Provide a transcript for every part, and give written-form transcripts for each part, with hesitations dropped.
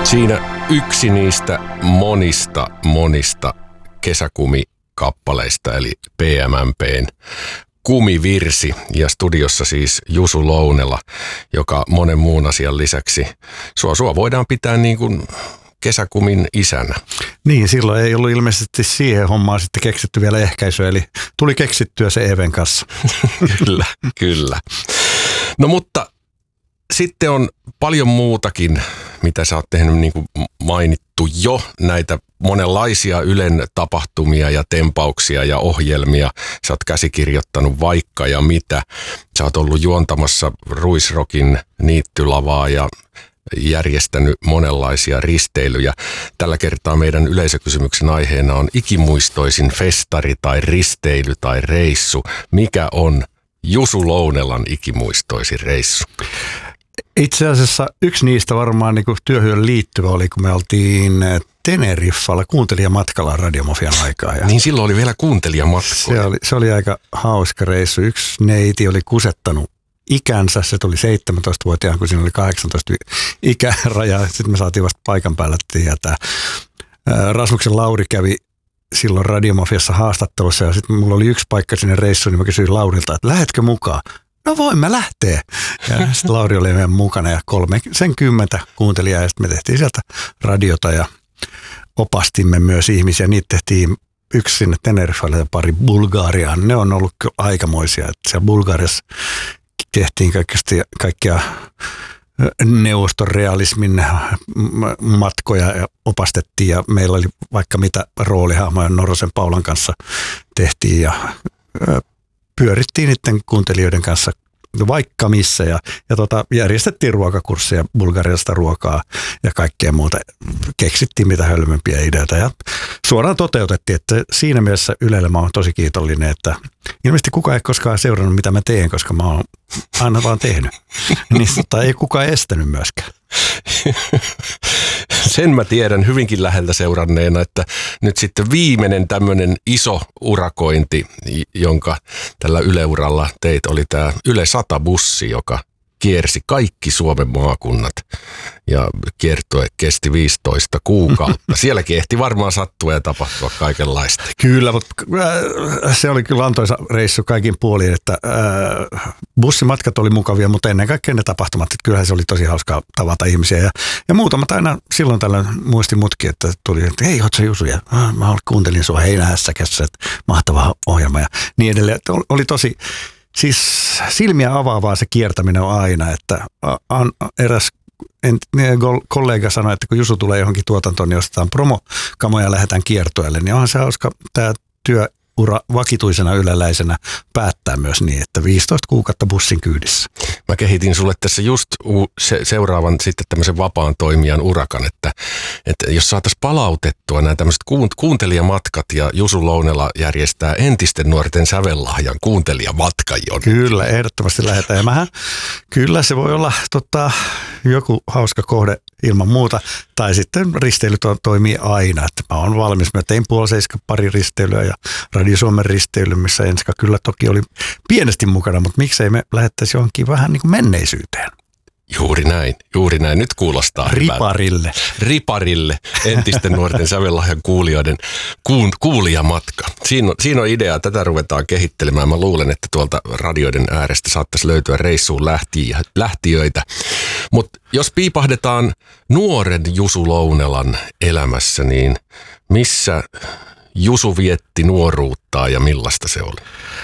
Siinä yksi niistä monista kesäkumikappaleista, eli PMMP:n Kumivirsi, ja studiossa siis Jusu Lounela, joka monen muun asian lisäksi sua voidaan pitää niin kuin kesäkumin isänä. Niin, silloin ei ollut ilmeisesti siihen hommaan sitten keksitty vielä ehkäisyä, eli tuli keksittyä se Even kanssa. Kyllä. No mutta sitten on paljon muutakin, mitä sä oot tehnyt, niin kuin mainittu jo, näitä monenlaisia Ylen tapahtumia ja tempauksia ja ohjelmia. Sä oot käsikirjoittanut vaikka ja mitä. Sä oot ollut juontamassa Ruisrockin niittylavaa ja järjestänyt monenlaisia risteilyjä. Tällä kertaa meidän yleisökysymyksen aiheena on ikimuistoisin festari tai risteily tai reissu. Mikä on Jusu Lounelan ikimuistoisin reissu? Itse asiassa yksi niistä varmaan niin kuin työhön liittyvä oli, kun me oltiin Teneriffalla kuuntelijamatkalla Radiomafian aikaa. Ja niin silloin oli vielä kuuntelijamatkoja. Se oli aika hauska reissu. Yksi neiti oli kusettanut ikänsä, se tuli 17-vuotiaan, kun siinä oli 18 ikäraja. Sitten me saatiin vasta paikan päällä tietää. Rasmuksen Lauri kävi silloin Radiomafiassa haastattelussa ja sitten mulla oli yksi paikka sinne reissuun, niin mä kysyin Laurilta, että lähetkö mukaan? No voimme lähteä. Ja sitten Lauri oli meidän mukana ja 30 kuuntelijaa ja sitten me tehtiin sieltä radiota ja opastimme myös ihmisiä. Niitä tehtiin yksi sinne Teneriffalle ja pari Bulgariaan. Ne on ollut aikamoisia. Että siellä Bulgariassa tehtiin kaikkia neuvostorealismin matkoja ja opastettiin ja meillä oli vaikka mitä roolihahmoja Norosen Paulan kanssa tehtiin ja pyörittiin niiden kuuntelijoiden kanssa vaikka missä ja järjestettiin ruokakursseja, bulgarialaista ruokaa ja kaikkea muuta. Keksittiin mitä hölmömpiä ideoita ja suoraan toteutettiin, että siinä mielessä Ylelle mä oon tosi kiitollinen, että ilmeisesti kukaan ei koskaan seurannut mitä mä teen, koska mä oon aina vaan tehnyt. Niin, tai ei kukaan estänyt myöskään. Sen mä tiedän hyvinkin läheltä seuranneena, että nyt sitten viimeinen tämmöinen iso urakointi, jonka tällä Yle-uralla teit, oli tämä Yle 100-bussi, joka kiersi kaikki Suomen maakunnat ja kiertue kesti 15 kuukautta. Sielläkin ehti varmaan sattua ja tapahtua kaikenlaista. Kyllä, mutta se oli kyllä antoisa reissu kaikin puolin, että bussimatkat oli mukavia, mutta ennen kaikkea ne tapahtumat, että kyllähän se oli tosi hauskaa tavata ihmisiä ja muutamat aina silloin tällöin muisti mutkin, että tuli, että hei, ootko sä Jusu? Ja mä kuuntelin sua Heinähässäkässä, että mahtava ohjelma ja niin edelleen. Oli tosi. Siis silmiä avaavaa se kiertäminen on aina, että eräs kollega sanoi, että kun Jusu tulee johonkin tuotantoon, niin ostetaan promokamoja ja lähdetään kiertueelle, niin onhan se hauska tämä työura vakituisena yleläisenä päättää myös niin, että 15 kuukautta bussin kyydissä. Mä kehitin sulle tässä just seuraavan sitten tämmöisen vapaan toimijan urakan, että jos saataisiin palautettua nämä tämmöiset kuuntelijamatkat ja Jusu Lounela järjestää entisten nuorten sävellahjan kuuntelijamatkan jonnekin. Kyllä, ehdottomasti lähdetään. Ja kyllä se voi olla joku hauska kohde ilman muuta. Tai sitten risteily toimii aina. Että mä oon valmis. Mä tein 6:30 pari risteilyä ja Radio Suomen risteily, missä Enska kyllä toki oli pienesti mukana, mutta miksei me lähettäisi johonkin vähän niin kuin menneisyyteen. Juuri näin. Nyt kuulostaa Riparille, entisten nuorten sävellahjan kuulijoiden kuulijamatka. Siinä on idea, tätä ruvetaan kehittelemään. Mä luulen, että tuolta radioiden äärestä saattaisi löytyä reissuun lähtiöitä. Mutta jos piipahdetaan nuoren Jusu Lounelan elämässä, niin missä Jusu vietti nuoruuttaa ja millaista se oli?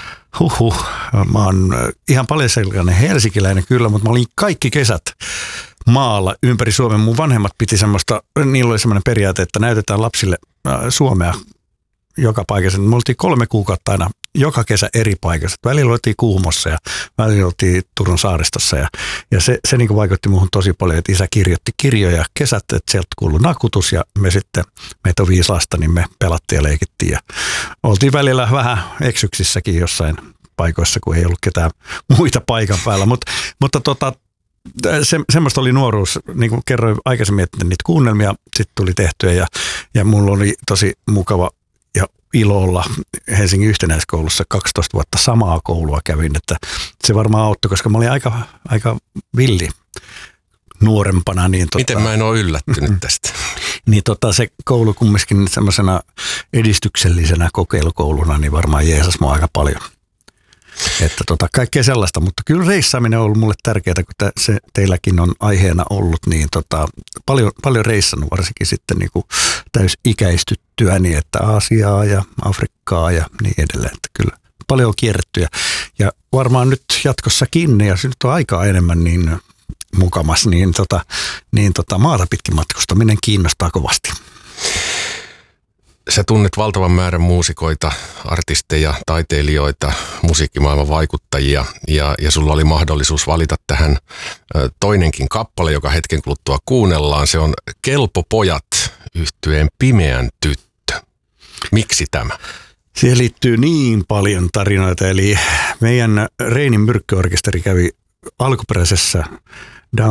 Mä oon ihan paljaselkäinen helsinkiläinen kyllä, mutta mä olin kaikki kesät maalla ympäri Suomen. Mun vanhemmat piti niillä oli semmoinen periaate, että näytetään lapsille Suomea joka paikassa. Me oltiin 3 kuukautta aina joka kesä eri paikassa. Välillä oltiin Kuhmossa ja välillä oltiin Turun saaristossa ja se niin kuin vaikutti muuhun tosi paljon, että isä kirjoitti kirjoja kesät, että sieltä kuului nakutus ja meitä on 5 lasta, niin me pelattiin ja leikittiin ja oltiin välillä vähän eksyksissäkin jossain paikoissa, kun ei ollut ketään muita paikan päällä, mutta semmoista oli nuoruus, niin kuin kerroin aikaisemmin, että niitä kuunnelmia sitten tuli tehtyä ja mulla oli tosi mukava ja ilolla Helsingin yhtenäiskoulussa 12 vuotta samaa koulua kävin, että se varmaan auttoi, koska mä olin aika villi nuorempana. Niin Miten mä en ole yllättynyt tästä? Niin se koulu kumminkin semmoisena edistyksellisenä kokeilukouluna, niin varmaan jeesas mua aika paljon. Että kaikkea sellaista, mutta kyllä reissaaminen on ollut mulle tärkeää, kun se teilläkin on aiheena ollut, niin paljon reissannut varsinkin sitten niin kuin täysikäistyttyä, niin että Aasiaa ja Afrikkaa ja niin edelleen, että kyllä paljon on kierretty ja varmaan nyt jatkossakin, ja se nyt on aikaa enemmän niin mukamas, niin maata pitkin matkustaminen kiinnostaa kovasti. Sä tunnet valtavan määrän muusikoita, artisteja, taiteilijoita, musiikkimaailman vaikuttajia ja sulla oli mahdollisuus valita tähän toinenkin kappale, joka hetken kuluttua kuunnellaan. Se on Kelpo pojat -yhtyeen Pimeän tyttö. Miksi tämä? Siihen liittyy niin paljon tarinoita, eli meidän Reinin myrkkyorkesteri kävi alkuperäisessä